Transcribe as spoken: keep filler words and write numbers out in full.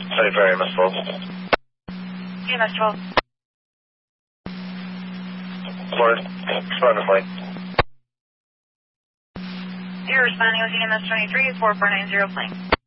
Sorry, very much full. E M S twelve. Florida, respond to flight. You're responding with E M S twenty-three, four four nine zero plane.